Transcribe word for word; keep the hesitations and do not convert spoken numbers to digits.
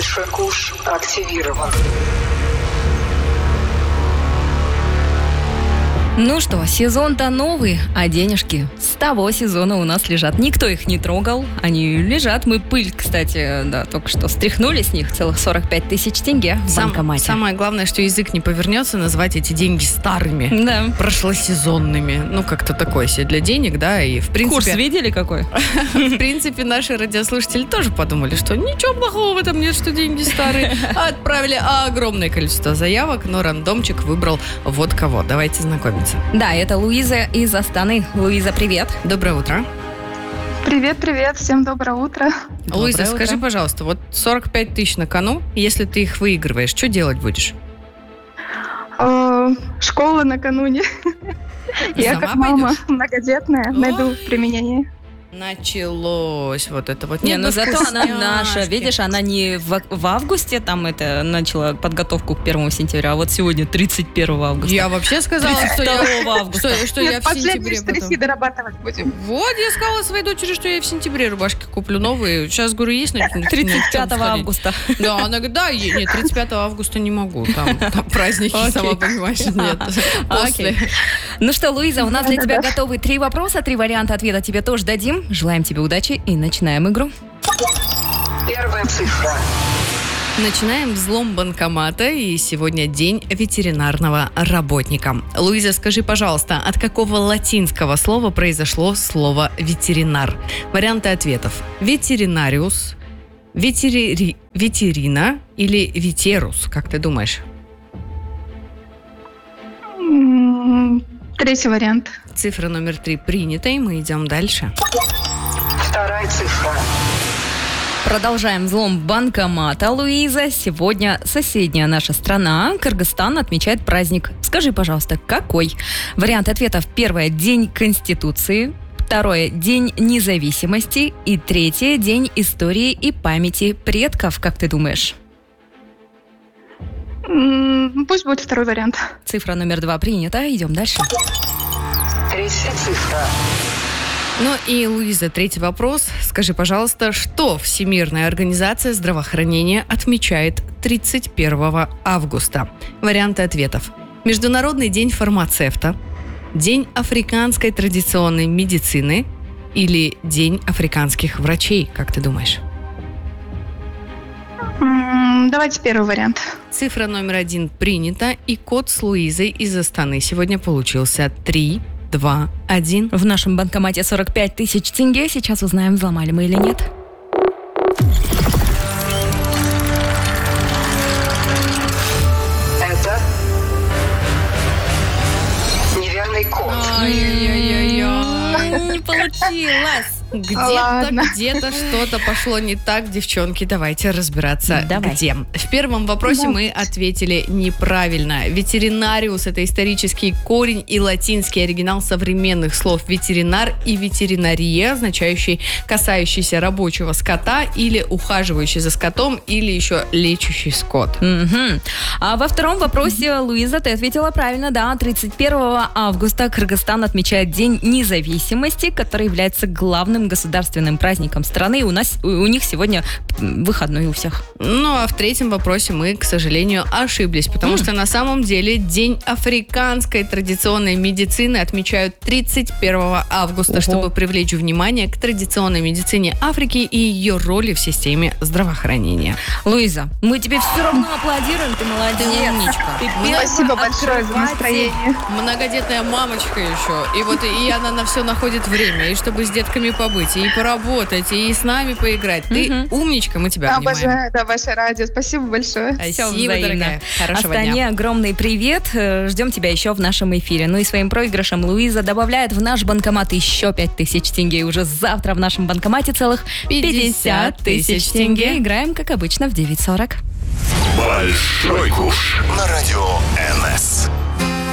Большой куш активирован. Ну что, сезон-то новый, а денежки с того сезона у нас лежат. Никто их не трогал, они лежат. Мы пыль, кстати, да, только что стряхнули с них целых сорок пять тысяч тенге в Сам, банкомате. Самое главное, что язык не повернется назвать эти деньги старыми, Да. прошлосезонными. Ну, как-то такое себе для денег, да, и в принципе... Курс видели какой? В принципе, наши радиослушатели тоже подумали, что ничего плохого в этом нет, что деньги старые. Отправили огромное количество заявок, но рандомчик выбрал вот кого. Давайте знакомиться. Да, это Луиза из Астаны. Луиза, привет. Доброе утро. Привет, привет, всем доброе утро. Луиза, Доброе скажи, утро. пожалуйста, вот сорок пять тысяч на кону, если ты их выигрываешь, что делать будешь? Э, Школа накануне. Я Сама как мама пойдешь? многодетная, найду применение. Началось вот это вот. Не, Нет, но ну зато она вкусняшки. наша. Видишь, она не в, в августе там это начала подготовку к первому сентября, а вот сегодня тридцать первого августа. Я вообще сказала, что я, тридцать второго августа. что, что я Нет, в последние сентябре штрихи потом. дорабатывать будем. Вот, я сказала своей дочери, что я в сентябре рубашки куплю новые. Сейчас, говорю, есть на тридцать пятого августа. Да, она говорит, да, е- нет, тридцать пятого августа не могу. Там, там праздники, Окей. сама понимаешь, нет. После. Окей. Ну что, Луиза, у нас для тебя готовы три вопроса, три варианта ответа тебе тоже дадим. Желаем тебе удачи и начинаем игру. Первая цифра. Начинаем взлом банкомата, и сегодня день ветеринарного работника. Луиза, скажи, пожалуйста, от какого латинского слова произошло слово ветеринар? Варианты ответов. Ветеринариус, ветери... ветерина или ветерус, как ты думаешь? М, Третий вариант. Цифра номер три принята, и мы идем дальше. Вторая цифра. Продолжаем взлом банкомата, Луиза. Сегодня соседняя наша страна, Кыргызстан, отмечает праздник. Скажи, пожалуйста, какой? Вариант ответов. Первое – День Конституции. Второе – День независимости. И третье – День истории и памяти предков. Как ты думаешь? М, Пусть будет второй вариант. Цифра номер два принята. Идем дальше. Третья цифра. Ну и, Луиза, третий вопрос. Скажи, пожалуйста, что Всемирная организация здравоохранения отмечает тридцать первого августа? Варианты ответов. Международный день фармацевта, День африканской традиционной медицины или День африканских врачей, как ты думаешь? М, Давайте первый вариант. Цифра номер один принята, и код с Луизой из Астаны сегодня получился три, два, один. В нашем банкомате сорок пять тысяч тенге. Сейчас узнаем, взломали мы или нет. Это неверный код. Ай-яй-яй-яй, не получилось. Где-то, Ладно. где-то что-то пошло не так, девчонки. Давайте разбираться, Давай. где. В первом вопросе Да. мы ответили неправильно. Ветеринариус – это исторический корень и латинский оригинал современных слов ветеринар и ветеринария, означающий касающийся рабочего скота или ухаживающий за скотом, или еще лечащий скот. Мгм. А во втором вопросе, Луиза, ты ответила правильно, да. тридцать первого августа Кыргызстан отмечает День независимости, который является главным государственным праздником страны. У нас, у, у них сегодня м, выходной у всех. Ну, а в третьем вопросе мы, к сожалению, ошиблись, потому что на самом деле День африканской традиционной медицины отмечают тридцать первого августа, Ого. чтобы привлечь внимание к традиционной медицине Африки и ее роли в системе здравоохранения. Луиза, мы тебе все равно аплодируем, ты молодец. умничка. Ты Спасибо большое за настроение. Многодетная мамочка еще. И вот и она на все находит время. И чтобы с детками побыть, и поработать, и с нами поиграть. Ты Мгм. умничка, мы тебя обнимаем. Обожаю, да, ваше радио. Спасибо большое. Всё Спасибо, взаимно. дорогая. Хорошего Астане дня. огромный привет. Э, Ждем тебя еще в нашем эфире. Ну и своим проигрышем Луиза добавляет в наш банкомат еще пять тысяч тенге. И уже завтра в нашем банкомате целых пятьдесят тысяч тенге. Играем, как обычно, в девять сорок. Большой куш на радио эн эс.